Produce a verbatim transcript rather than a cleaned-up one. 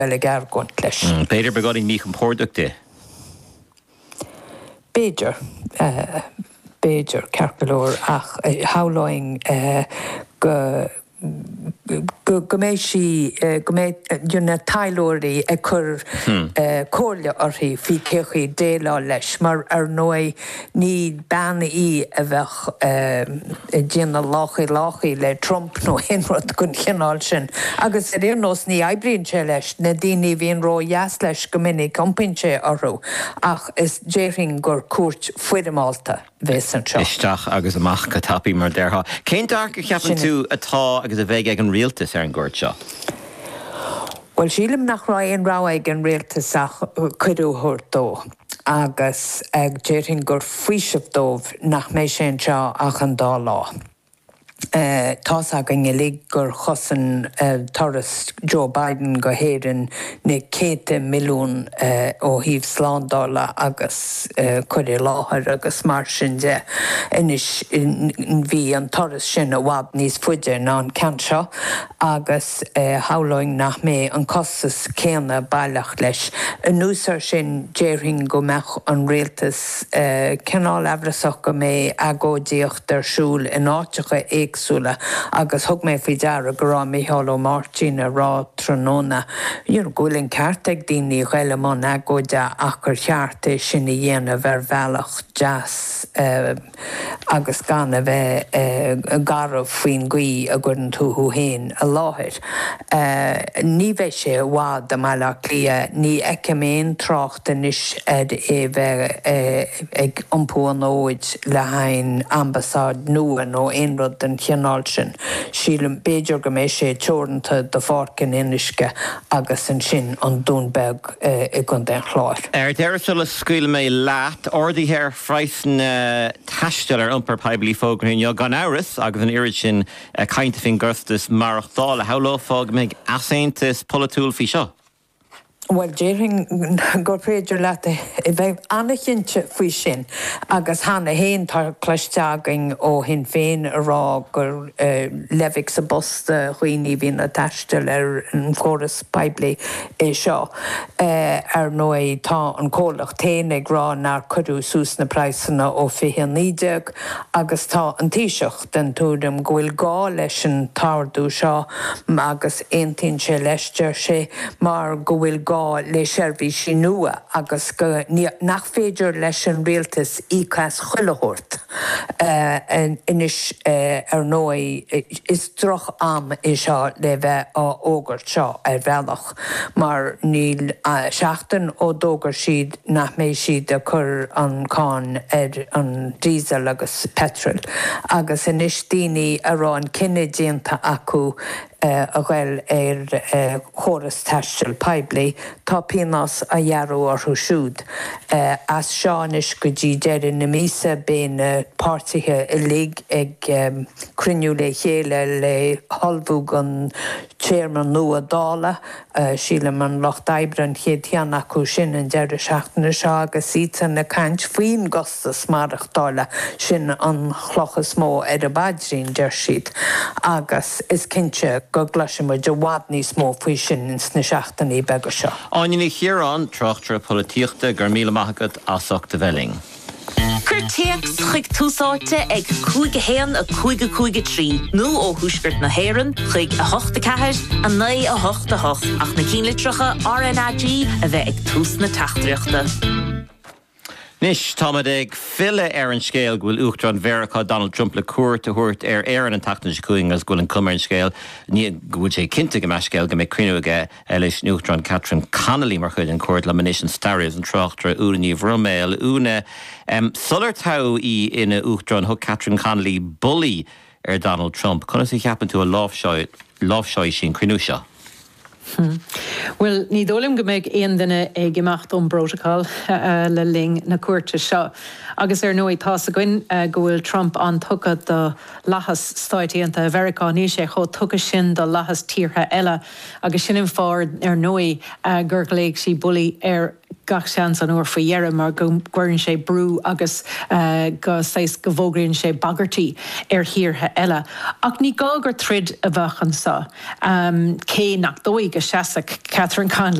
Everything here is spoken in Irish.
le gar gont leis. Beidir beganí mí an pórdachta. Beidir uh, Beidir cearcalóir ach uh, háláing uh, go go go méid si go méid dúna tailóirí a chur cóirle orthaí fi céchaí déile leis mar ar nói ní banna í a bheith déanana láchaí láchaí le Trump nó hinrod gon cheannáil sin. Agus ar nos ní eibríonn sé leis na daoine bhíon ró dheas leis go minic compinse orthú ach is déiring gur cuairt fuidimáilta bheits an seo. Isteach agus amach go tapí mar deartha. Cén dar go cheapan tú atá agus a bheith ag an rialtas ar an gcuirt seo? Well, sílim nach rá an rá ag an rialtas ach cuidiúthir dó agus ag déiring gur faoisimh dómh nach mé sé seo ach an dá lá. Uh, Tás agan i lig gur chosan uh, Toras Joe Biden go héireann na céite milliún uh, ó híomh sláándála agus uh, chuir láthair agus mar sin de inis bhí an Toras sin a bhab níos fuide ná an ceann seo agus uh, háláing nach mé an costas céanna bailach leis. An núsar sin déiring go meach an rialtas uh, ceannáil ebrasach go mé agódíocht ar siúl in áiteacha éag Sula agus thug mé fao deara go rá Micheál Ó Martín a rá tróna. Dúr gúilinn ceart ag daoine gheile man agóide ach gur cheartta sin na dhéanamh ar bhealach jazz uh, agus gan a bheith uh, garmh faoin gaí a gcuireann tú héin a láthir. Uh, ní bheith sé bhád am eile lia ní eiceméon tráchta níos ed é bheith uh, ag iompú an óid le hain ambasáid nua nó aonrod an cheannáil sin. Sílim Beidir go mé sé teoranta do fácin inisce agus an sin an dúnbeg uh, i gon den chláir. Er deirsil a scuil mé leat ordaí ar freisin uh, taisteal ar iompar peblií fógrainn jo gan áras agus an irid sin uh, cainte fin gustas marachtála. How lo fog meg asaintas polatúil fi seo? Well, déiring gur féidir leat i bheith annachinte faoi sin agus hána héon tar cleisteaging ó hin féin rá gur uh, levic sa bosta chuoine bhín a taisteal ar an chóras peblií é seo. Uh, ar nói tá an cólach téananig rá nar chuú sús na praissanna ó fihan nídeag agus tá an tíiseach den túdum gohfuil gá leis an tardú seo agus aontainn sé leisteir sé mar gohfuil gá le seirbhí sin nua agus go nach féidir leis an rialtas ícas chuilehoirt. Uh, inis uh, ar nói is droch am é seo le bheith á ógart seo ar bhealach mar níl uh, seachtain ó dógar siad nach mé siad a chur an cáin ar an diesel agus petrol agus inis daoine ará an cinenne déanta acu Uh, a bhfuil ar uh, chóras taisteal peblií tá pínas a dhearú orthú siúd. Uh, as seánis go dtí deireadh na mísa bíon uh, páirtithe i lig ag um, cruinniú le chéile le halbhú an chairman nua dála uh, sílam an Loch Daibreán chéad teann acu sin an deireadh seachtainna seo agus sítan na caint faoin gostas marach dála sin an chlochas mó ar a badrín deir siad agus is cinse go glaise mu de bhád níos mó faoi sin na seachtainna beaga seo. Áine chiaarán trochtar políochta gur míle maithagad asach de bheling. Cur teacs chuig túsáte ag cúige héan a cúige cúige trí. Nó ó thuisgurt na héireann chuig a hochta ceathir a naí a hochta hocht ach na cín litreacha R N A G a bheith ag tús na teachtaíochta. Nis táid ag fille ar an scéal ghfuil uachtar an bhearachá Donald Trump le cuairt a thuirt ar éan an tachtain cuaing as ghfuil an cumar an scéal, ní gúil sé cinnte go meas scéal go mé cruinúige leis uachtar an Catherine Connolly mar chuid an cuairt le manis an stairios an trochtar únaíomh ruméil úna um, sular tau í ina uachtar an thug Catherine Connolly bully ar Donald Trump. Conna sé cheapan tú a lábhseoid sin cruinú seo? Hmm. Well, ní dólim go méid aon duine ag imeacht ón protocol uh, le ling na cuairte seo. Agus ar nóí tá a gcuin uh, go bhfuil Trump an tucad do lachas stáitianta Americá ní sé cho tucha sin do lachas tíortha eile agus sin fád ar nóí uh, gur léigh sí bulí ar gach sean an uair faoihearm mar gcuirann sé brú agus go seis go bhógraíonn sé bagartí ar thíortha eile. Ach ní gá gur trid a bhechan sa. Cé nach dóigh go seasadh Catherine Conley